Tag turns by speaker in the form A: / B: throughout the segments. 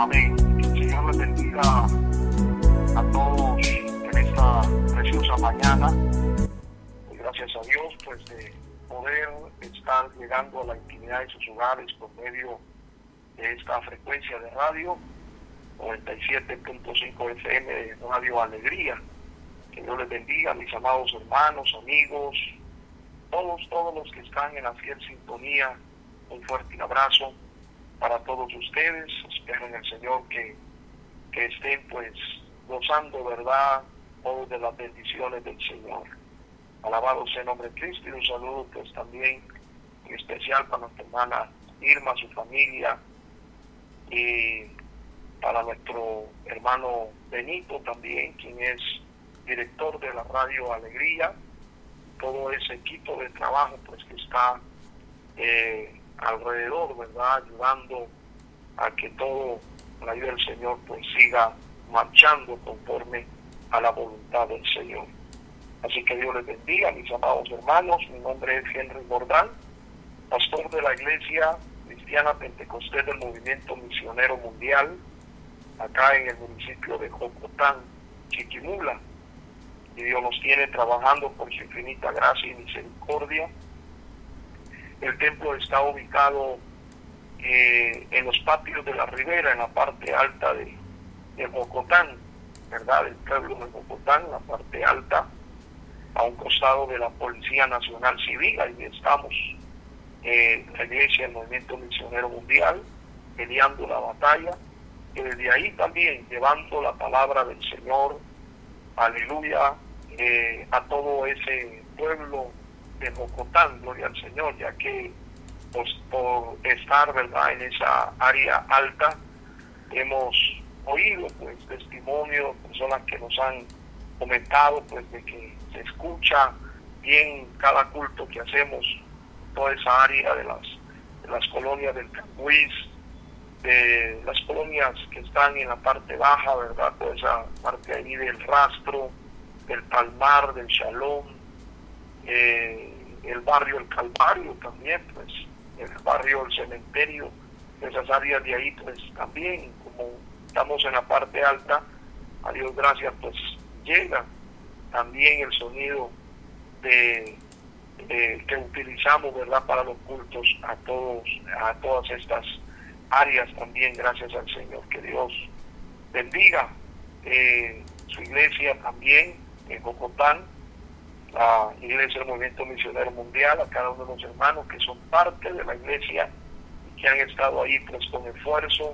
A: Amén. Que el Señor les bendiga a todos en esta preciosa mañana. Y gracias a Dios, pues de poder estar llegando a la intimidad de sus hogares por medio de esta frecuencia de radio 97.5 FM de Radio Alegría. Que Dios les bendiga, mis amados hermanos, amigos, todos los que están en la fiel sintonía. Un fuerte abrazo para todos ustedes. Espero en el Señor que estén pues gozando, ¿verdad?, todos de las bendiciones del Señor. Alabado sea el nombre de Cristo, y un saludo pues también en especial para nuestra hermana Irma, su familia, y para nuestro hermano Benito también, quien es director de la Radio Alegría, todo ese equipo de trabajo pues que está alrededor, ¿verdad?, ayudando a que todo, la ayuda del Señor, pues siga marchando conforme a la voluntad del Señor. Así que Dios les bendiga, mis amados hermanos. Mi nombre es Henry Bordán, pastor de la Iglesia Cristiana Pentecostés del Movimiento Misionero Mundial, acá en el municipio de Jocotán, Chiquimula. Y Dios nos tiene trabajando por su infinita gracia y misericordia. El templo está ubicado en los patios de la Ribera, en la parte alta de Jocotán, ¿verdad? El pueblo de Jocotán, la parte alta, a un costado de la Policía Nacional Civil. Ahí estamos, la Iglesia del Movimiento Misionero Mundial, peleando la batalla, y desde ahí también llevando la palabra del Señor, aleluya, a todo ese pueblo de Jocotán, gloria al Señor, ya que pues, por estar, ¿verdad?, en esa área alta, hemos oído pues testimonios, personas que nos han comentado pues de que se escucha bien cada culto que hacemos, toda esa área de las colonias del Cambuís, de las colonias que están en la parte baja, ¿verdad?, toda esa parte ahí del Rastro, del Palmar, del Shalom, el barrio El Calvario también, pues el barrio El Cementerio, esas áreas de ahí pues también, como estamos en la parte alta, a Dios gracias, pues llega también el sonido que utilizamos, ¿verdad?, para los cultos a todas estas áreas también, gracias al Señor. Que Dios bendiga su iglesia también en Jocotán, la Iglesia del Movimiento Misionero Mundial, a cada uno de los hermanos que son parte de la iglesia y que han estado ahí pues con esfuerzo,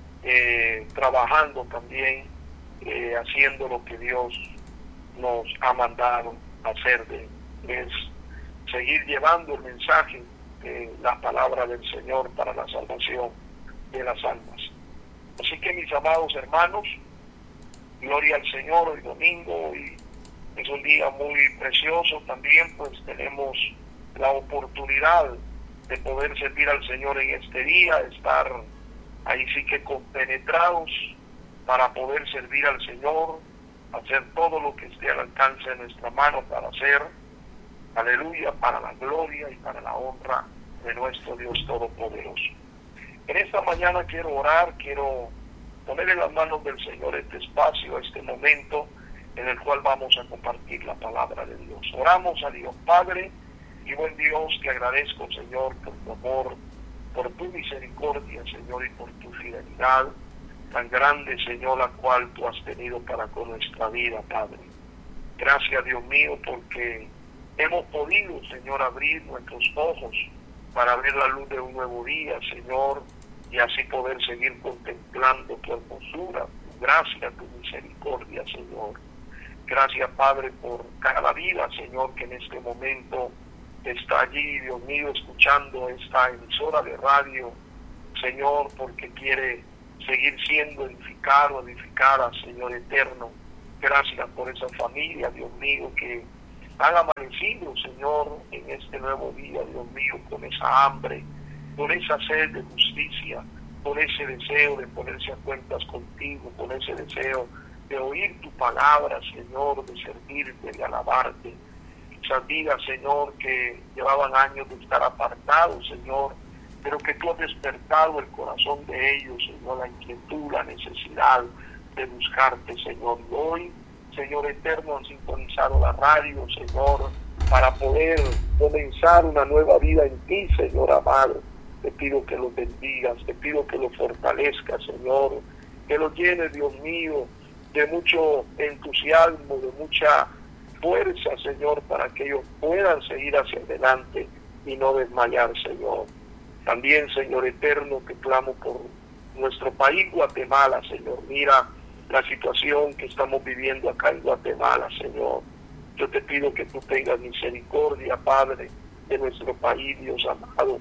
A: trabajando también, haciendo lo que Dios nos ha mandado hacer, es seguir llevando el mensaje de la palabra del Señor para la salvación de las almas. Así que, mis amados hermanos, gloria al Señor. Hoy domingo, y es un día muy precioso también, pues tenemos la oportunidad de poder servir al Señor en este día, estar ahí sí que compenetrados para poder servir al Señor, hacer todo lo que esté al alcance de nuestra mano para hacer, aleluya, para la gloria y para la honra de nuestro Dios Todopoderoso. En esta mañana quiero orar, quiero poner en las manos del Señor este espacio, este momento en el cual vamos a compartir la palabra de Dios. Oramos a Dios Padre y buen Dios, te agradezco, Señor, por tu amor, por tu misericordia, Señor, y por tu fidelidad tan grande, Señor, la cual tú has tenido para con nuestra vida, Padre. Gracias, Dios mío, porque hemos podido, Señor, abrir nuestros ojos para ver la luz de un nuevo día, Señor, y así poder seguir contemplando tu hermosura, tu gracia, tu misericordia, Señor. Gracias, Padre, por cada vida, Señor, que en este momento está allí, Dios mío, escuchando esta emisora de radio, Señor, porque quiere seguir siendo edificada, Señor eterno. Gracias por esa familia, Dios mío, que han amanecido, Señor, en este nuevo día, Dios mío, con esa hambre, con esa sed de justicia, con ese deseo de ponerse a cuentas contigo, con ese deseo de oír tu palabra, Señor, de servirte, de alabarte. Esas vidas, Señor, que llevaban años de estar apartados, Señor, pero que tú has despertado el corazón de ellos, Señor, la inquietud, la necesidad de buscarte, Señor. Y hoy, Señor eterno, han sintonizado la radio, Señor, para poder comenzar una nueva vida en ti, Señor amado. Te pido que los bendigas, te pido que los fortalezcas, Señor, que los llenes, Dios mío, de mucho entusiasmo, de mucha fuerza, Señor, para que ellos puedan seguir hacia adelante y no desmayar, Señor. También, Señor eterno, te clamo por nuestro país, Guatemala, Señor. Mira la situación que estamos viviendo acá en Guatemala, Señor. Yo te pido que tú tengas misericordia, Padre, de nuestro país, Dios amado.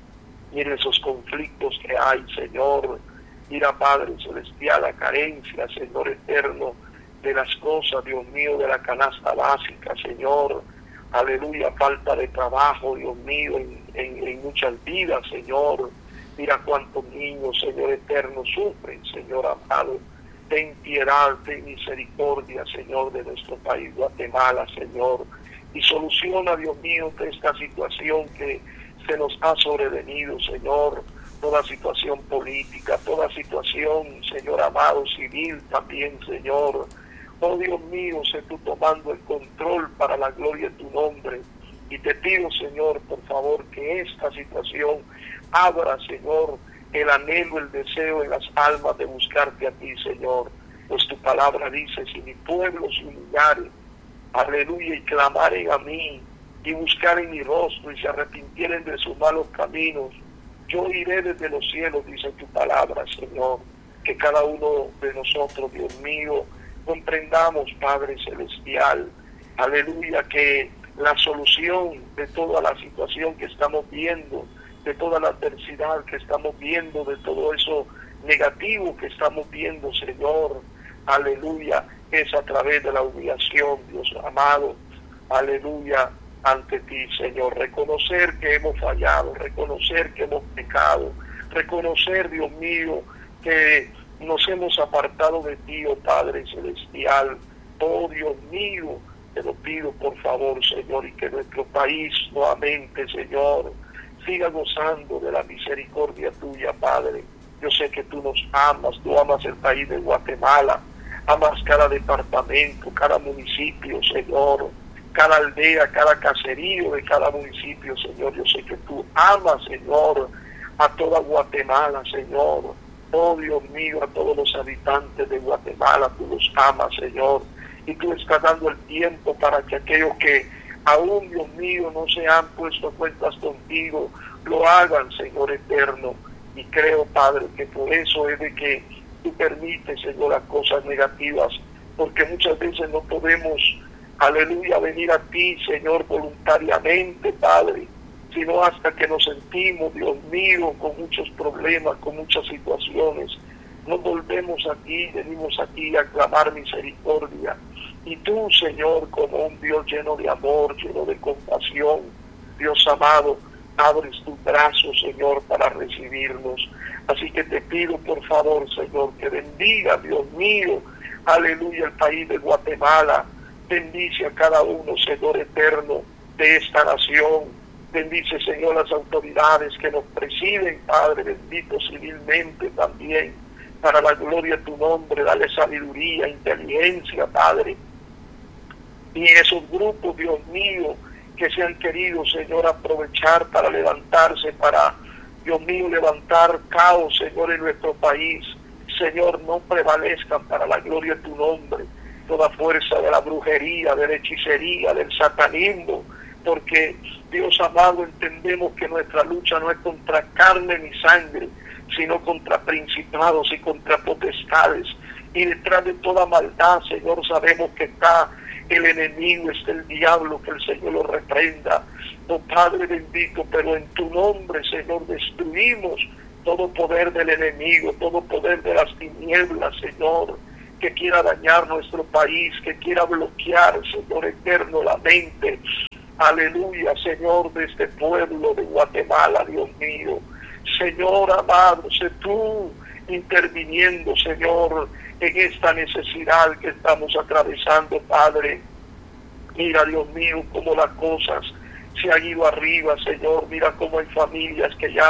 A: Mira esos conflictos que hay, Señor. Mira, Padre celestial, la carencia, Señor eterno, de las cosas, Dios mío, de la canasta básica, Señor. Aleluya, falta de trabajo, Dios mío, en muchas vidas, Señor. Mira cuántos niños, Señor eterno, sufren, Señor amado. Ten piedad, ten misericordia, Señor, de nuestro país, Guatemala, Señor. Y soluciona, Dios mío, esta situación que se nos ha sobrevenido, Señor. Toda situación política, toda situación, Señor amado, civil también, Señor. Oh Dios mío, sé tú tomando el control para la gloria de tu nombre. Y te pido, Señor, por favor, que esta situación abra, Señor, el anhelo, el deseo en las almas de buscarte a ti, Señor. Pues tu palabra dice, si mi pueblo se humillare, aleluya, y clamaren a mí, y buscaren mi rostro, y se arrepintieren de sus malos caminos, yo iré desde los cielos, dice tu palabra, Señor. Que cada uno de nosotros, Dios mío, comprendamos, Padre celestial, aleluya, que la solución de toda la situación que estamos viendo, de toda la adversidad que estamos viendo, de todo eso negativo que estamos viendo, Señor, aleluya, es a través de la humillación, Dios amado, aleluya, ante ti, Señor. Reconocer que hemos fallado, reconocer que hemos pecado, reconocer, Dios mío, que nos hemos apartado de ti, oh Padre celestial. Oh Dios mío, te lo pido por favor, Señor, y que nuestro país nuevamente, Señor, siga gozando de la misericordia tuya, Padre. Yo sé que tú nos amas, tú amas el país de Guatemala, amas cada departamento, cada municipio, Señor, cada aldea, cada caserío de cada municipio, Señor. Yo sé que tú amas, Señor, a toda Guatemala, Señor. Oh Dios mío, a todos los habitantes de Guatemala, tú los amas, Señor. Y tú estás dando el tiempo para que aquellos que aún, Dios mío, no se han puesto cuentas contigo, lo hagan, Señor eterno. Y creo, Padre, que por eso es de que tú permites, Señor, las cosas negativas, porque muchas veces no podemos, aleluya, venir a ti, Señor, voluntariamente, Padre, sino hasta que nos sentimos, Dios mío, con muchos problemas, con muchas situaciones. Nos volvemos aquí, venimos aquí a clamar misericordia. Y tú, Señor, como un Dios lleno de amor, lleno de compasión, Dios amado, abres tus brazos, Señor, para recibirnos. Así que te pido, por favor, Señor, que bendiga, Dios mío, aleluya, el país de Guatemala. Bendice a cada uno, Señor eterno, de esta nación. Bendice, Señor, las autoridades que nos presiden, Padre, bendito civilmente también, para la gloria de tu nombre. Dale sabiduría, inteligencia, Padre. Y esos grupos, Dios mío, que se han querido, Señor, aprovechar para levantarse, para, Dios mío, levantar caos, Señor, en nuestro país, Señor, no prevalezcan para la gloria de tu nombre. Toda fuerza de la brujería, de la hechicería, del satanismo, porque, Dios amado, entendemos que nuestra lucha no es contra carne ni sangre, sino contra principados y contra potestades. Y detrás de toda maldad, Señor, sabemos que está el enemigo, está el diablo, que el Señor lo reprenda. Oh Padre bendito, pero en tu nombre, Señor, destruimos todo poder del enemigo, todo poder de las tinieblas, Señor, que quiera dañar nuestro país, que quiera bloquear, Señor eterno, la mente, aleluya, Señor, de este pueblo de Guatemala, Dios mío. Señor amado, sé tú interviniendo, Señor, en esta necesidad que estamos atravesando, Padre. Mira, Dios mío, cómo las cosas se han ido arriba, Señor. Mira cómo hay familias que ya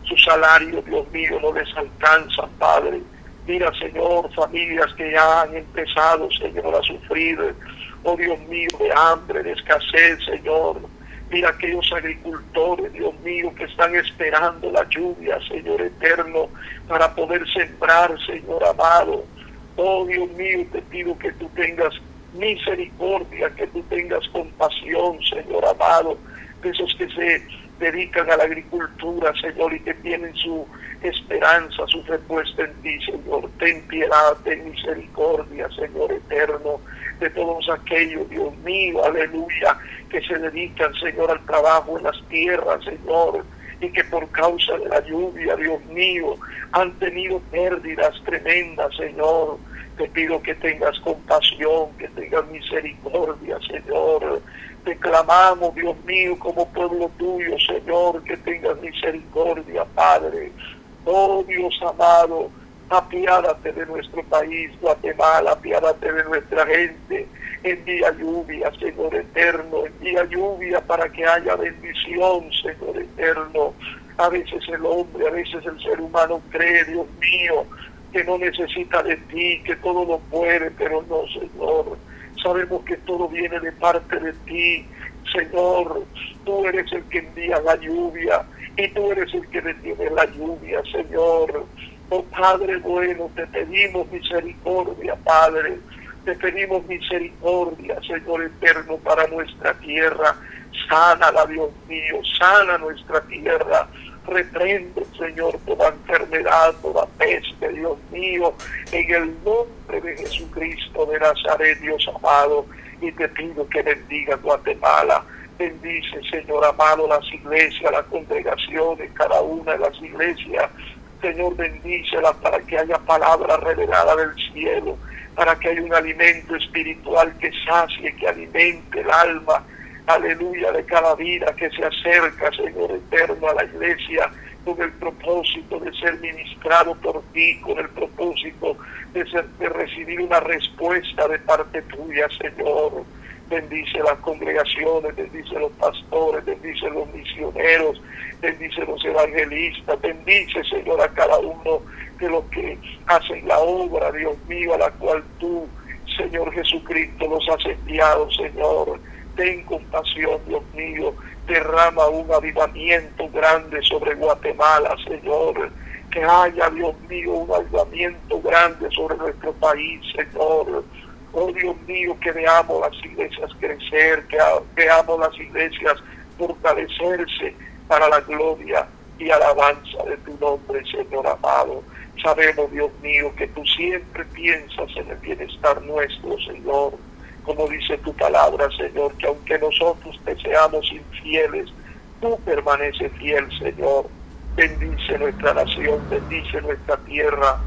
A: su salario, Dios mío, no les alcanza, Padre. Mira, Señor, familias que ya han empezado, Señor, a sufrir, oh Dios mío, de hambre, de escasez, Señor. Mira aquellos agricultores, Dios mío, que están esperando la lluvia, Señor eterno, para poder sembrar, Señor amado. Oh Dios mío, te pido que tú tengas misericordia, que tú tengas compasión, Señor amado, de esos que se dedican a la agricultura, Señor, y que tienen su esperanza, su fe puesta en ti, Señor. Ten piedad, ten misericordia, Señor eterno, de todos aquellos, Dios mío, aleluya, que se dedican, Señor, al trabajo en las tierras, Señor, y que por causa de la lluvia, Dios mío, han tenido pérdidas tremendas, Señor. Te pido que tengas compasión, que tengas misericordia, Señor. Te clamamos, Dios mío, como pueblo tuyo, Señor, que tengas misericordia, Padre. Oh Dios amado, apiádate de nuestro país, Guatemala, apiádate de nuestra gente. Envía lluvia, Señor eterno, envía lluvia para que haya bendición, Señor eterno. A veces el hombre, a veces el ser humano cree, Dios mío, que no necesita de ti, que todo lo puede, pero no, Señor. Sabemos que todo viene de parte de ti, Señor. Tú eres el que envía la lluvia y tú eres el que detiene la lluvia, Señor. Oh Padre bueno, te pedimos misericordia, Padre. Te pedimos misericordia, Señor eterno, para nuestra tierra. Sánala, Dios mío, sana nuestra tierra. Reprende, Señor, toda enfermedad, toda peste, Dios mío, en el nombre de Jesucristo de Nazaret, Dios amado. Y te pido que bendiga Guatemala. Bendice, Señor amado, las iglesias, las congregaciones, cada una de las iglesias. Señor, bendícela para que haya palabra revelada del cielo, para que haya un alimento espiritual que sacie, que alimente el alma, aleluya, de cada vida que se acerca, Señor eterno, a la iglesia, con el propósito de ser ministrado por ti, con el propósito de recibir una respuesta de parte tuya, Señor. Bendice las congregaciones, bendice los pastores, bendice los misioneros, bendice los evangelistas, bendice, Señor, a cada uno de los que hacen la obra, Dios mío, a la cual tú, Señor Jesucristo, los has enviado, Señor. Ten compasión, Dios mío, derrama un avivamiento grande sobre Guatemala, Señor. Que haya, Dios mío, un avivamiento grande sobre nuestro país, Señor. Oh Dios mío, que veamos las iglesias crecer, que veamos las iglesias fortalecerse para la gloria y alabanza de tu nombre, Señor amado. Sabemos, Dios mío, que tú siempre piensas en el bienestar nuestro, Señor. Como dice tu palabra, Señor, que aunque nosotros te seamos infieles, tú permaneces fiel, Señor. Bendice nuestra nación, bendice nuestra tierra,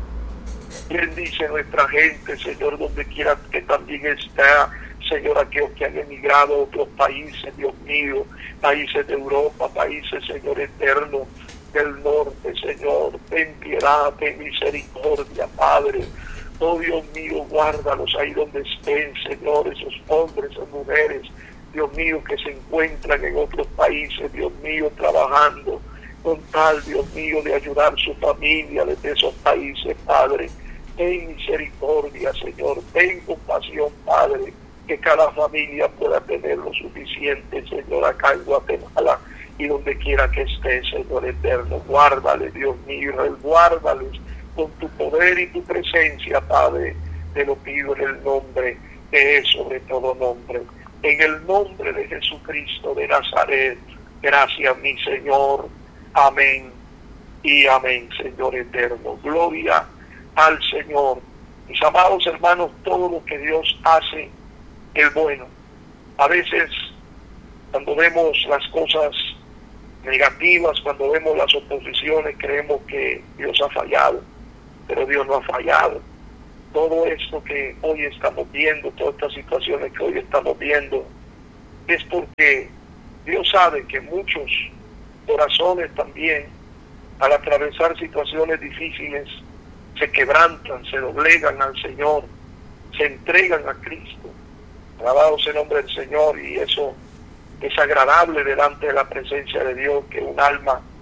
A: bendice nuestra gente, Señor, donde quiera que también está, Señor, aquellos que han emigrado a otros países, Dios mío, países de Europa, países, Señor eterno, del norte, Señor. Ten piedad, ten misericordia, Padre. Oh Dios mío, guárdalos ahí donde estén, Señor, esos hombres y mujeres, Dios mío, que se encuentran en otros países, Dios mío, trabajando con tal, Dios mío, de ayudar a su familia desde esos países, Padre. Ten misericordia, Señor, ten compasión, Padre, que cada familia pueda tener lo suficiente, Señor, acá en Guatemala y donde quiera que esté, Señor eterno. Guárdale, Dios mío, resguárdales con tu poder y tu presencia, Padre. Te lo pido en el nombre que es sobre todo nombre, en el nombre de Jesucristo de Nazaret. Gracias, mi Señor. Amén y amén, Señor eterno. Gloria al Señor. Mis amados hermanos, todo lo que Dios hace es bueno. A veces, cuando vemos las cosas negativas, cuando vemos las oposiciones, creemos que Dios ha fallado, pero Dios no ha fallado. Todo esto que hoy estamos viendo, todas estas situaciones que hoy estamos viendo, es porque Dios sabe que muchos corazones también, al atravesar situaciones difíciles, se quebrantan, se doblegan al Señor, se entregan a Cristo. Alabado sea el nombre del Señor, y eso es agradable delante de la presencia de Dios, que un alma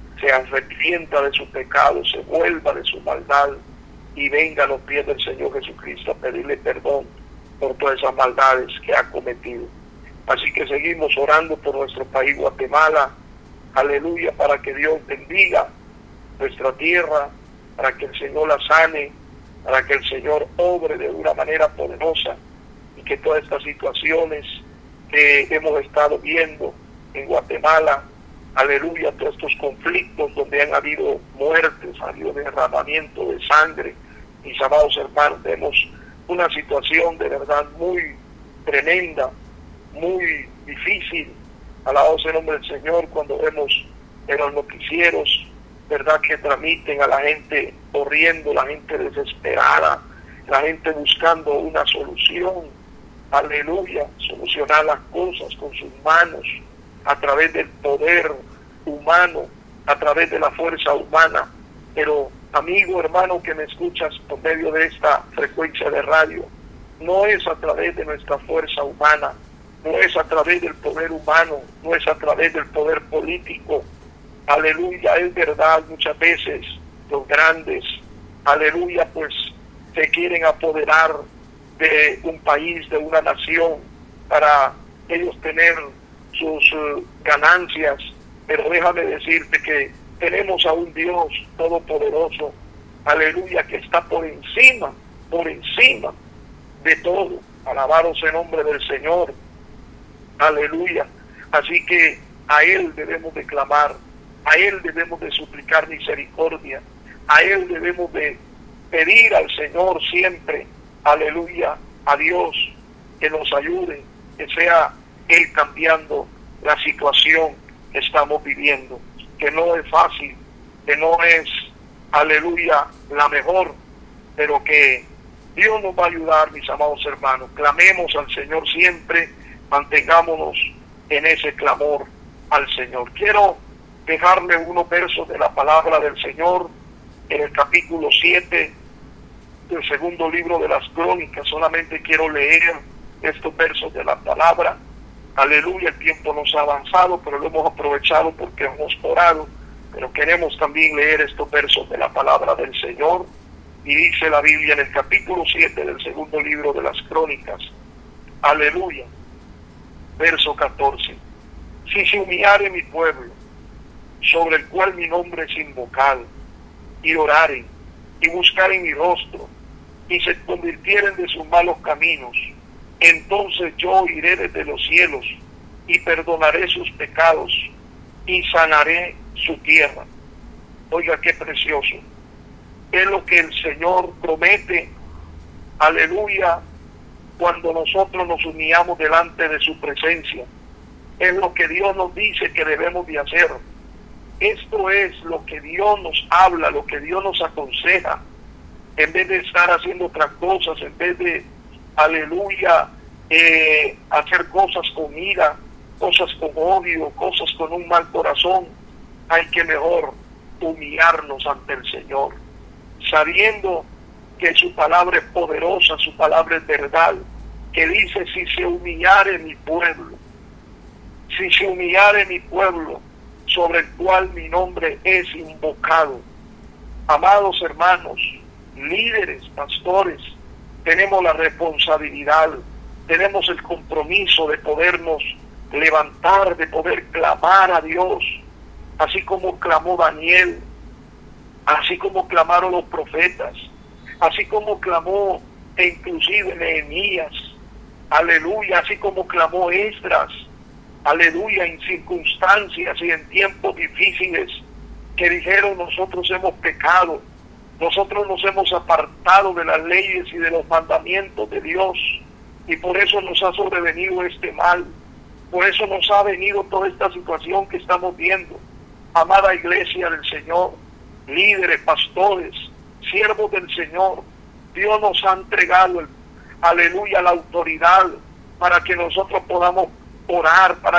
A: se arrepienta de su pecado, se vuelva de su maldad y venga a los pies del Señor Jesucristo a pedirle perdón por todas esas maldades que ha cometido. Así que seguimos orando por nuestro país Guatemala, aleluya, para que Dios bendiga nuestra tierra, para que el Señor la sane, para que el Señor obre de una manera poderosa y que todas estas situaciones que hemos estado viendo en Guatemala, aleluya, todos estos conflictos donde han habido muertes, ha habido derramamiento de sangre, mis amados hermanos, vemos una situación de verdad muy tremenda, muy difícil. Alabado sea el nombre del Señor cuando vemos en los noticieros, verdad, que transmiten a la gente corriendo, la gente desesperada, la gente buscando una solución, aleluya, solucionar las cosas con sus manos, a través del poder humano, a través de la fuerza humana. Pero amigo, hermano, que me escuchas por medio de esta frecuencia de radio, no es a través de nuestra fuerza humana, no es a través del poder humano, no es a través del poder político. Aleluya, es verdad, muchas veces los grandes, aleluya, pues se quieren apoderar de un país, de una nación, para ellos tener sus ganancias. Pero déjame decirte que tenemos a un Dios todopoderoso, aleluya, que está por encima de todo. Alabado sea el nombre del Señor, aleluya. Así que a Él debemos de clamar, a Él debemos de suplicar misericordia, a Él debemos de pedir al Señor siempre, aleluya, a Dios que nos ayude, que sea Él cambiando la situación que estamos viviendo, que no es fácil, que no es, aleluya, la mejor, pero que Dios nos va a ayudar, mis amados hermanos. Clamemos al Señor siempre, mantengámonos en ese clamor al Señor. Quiero dejarle unos versos de la palabra del Señor en el capítulo 7 del segundo libro de las Crónicas. Solamente quiero leer estos versos de la palabra. Aleluya, el tiempo nos ha avanzado, pero lo hemos aprovechado porque hemos orado, pero queremos también leer estos versos de la palabra del Señor. Y dice la Biblia en el capítulo 7 del segundo libro de las Crónicas, aleluya, verso 14: si se humillare mi pueblo, sobre el cual mi nombre es invocado, y oraren, y buscaren mi rostro, y se convirtieren de sus malos caminos, entonces yo iré desde los cielos, y perdonaré sus pecados, y sanaré su tierra. Oiga, qué precioso. Es lo que el Señor promete, aleluya, cuando nosotros nos humillamos delante de su presencia. Es lo que Dios nos dice que debemos de hacer. Esto es lo que Dios nos habla, lo que Dios nos aconseja. En vez de estar haciendo otras cosas, en vez de, aleluya, hacer cosas con ira, cosas con odio, cosas con un mal corazón, hay que mejor humillarnos ante el Señor, sabiendo que su palabra es poderosa, su palabra es verdad, que dice: si se humillare mi pueblo, si se humillare mi pueblo, sobre el cual mi nombre es invocado. Amados hermanos, líderes, pastores, tenemos la responsabilidad, tenemos el compromiso de podernos levantar, de poder clamar a Dios, así como clamó Daniel, así como clamaron los profetas, así como clamó inclusive Nehemías, aleluya, así como clamó Esdras, aleluya, en circunstancias y en tiempos difíciles que dijeron: nosotros hemos pecado, nosotros nos hemos apartado de las leyes y de los mandamientos de Dios, y por eso nos ha sobrevenido este mal, por eso nos ha venido toda esta situación que estamos viendo. Amada iglesia del Señor, líderes, pastores, siervos del Señor, Dios nos ha entregado, aleluya, la autoridad para que nosotros podamos orar, para